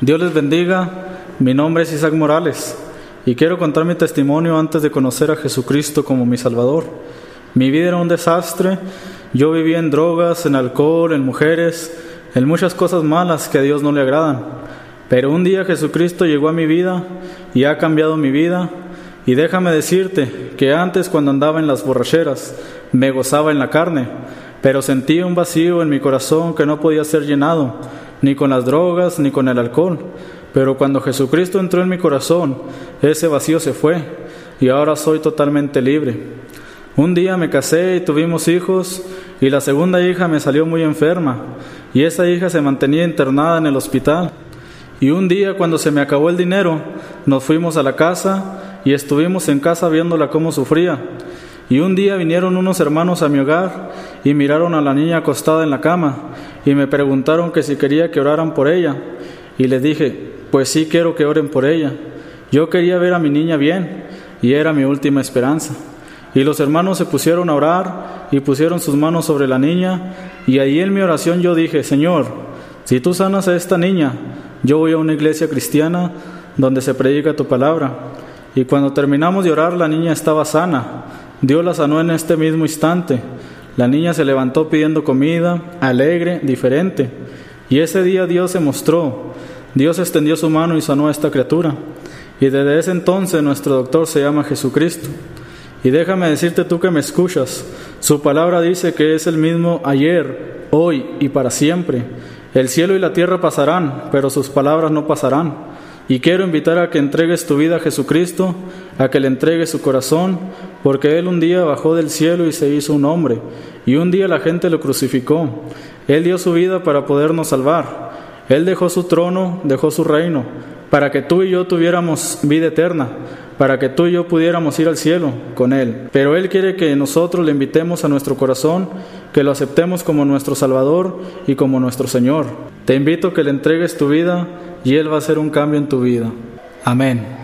Dios les bendiga, mi nombre es Isaac Morales y quiero contar mi testimonio antes de conocer a Jesucristo como mi Salvador. Mi vida era un desastre, yo vivía en drogas, en alcohol, en mujeres, en muchas cosas malas que a Dios no le agradan. Pero un día Jesucristo llegó a mi vida y ha cambiado mi vida. Y déjame decirte que antes, cuando andaba en las borracheras, me gozaba en la carne, pero sentía un vacío en mi corazón que no podía ser llenado, ni con las drogas, ni con el alcohol. Pero cuando Jesucristo entró en mi corazón, ese vacío se fue, y ahora soy totalmente libre. Un día me casé y tuvimos hijos, y la segunda hija me salió muy enferma, y esa hija se mantenía internada en el hospital. Y un día, cuando se me acabó el dinero, nos fuimos a la casa, y estuvimos en casa viéndola cómo sufría. Y un día vinieron unos hermanos a mi hogar y miraron a la niña acostada en la cama y me preguntaron que si quería que oraran por ella. Y les dije, pues sí quiero que oren por ella. Yo quería ver a mi niña bien y era mi última esperanza. Y los hermanos se pusieron a orar y pusieron sus manos sobre la niña. Y ahí en mi oración yo dije, Señor, si tú sanas a esta niña, yo voy a una iglesia cristiana donde se predica tu palabra. Y cuando terminamos de orar, la niña estaba sana. Dios la sanó en este mismo instante. La niña se levantó pidiendo comida, alegre, diferente. Y ese día Dios se mostró. Dios extendió su mano y sanó a esta criatura. Y desde ese entonces nuestro doctor se llama Jesucristo. Y déjame decirte tú que me escuchas, su palabra dice que es el mismo ayer, hoy y para siempre. El cielo y la tierra pasarán, pero sus palabras no pasarán. Y quiero invitar a que entregues tu vida a Jesucristo, a que le entregues su corazón, porque Él un día bajó del cielo y se hizo un hombre, y un día la gente lo crucificó. Él dio su vida para podernos salvar. Él dejó su trono, dejó su reino, para que tú y yo tuviéramos vida eterna, para que tú y yo pudiéramos ir al cielo con Él. Pero Él quiere que nosotros le invitemos a nuestro corazón, que lo aceptemos como nuestro Salvador y como nuestro Señor. Te invito a que le entregues tu vida y Él va a hacer un cambio en tu vida. Amén.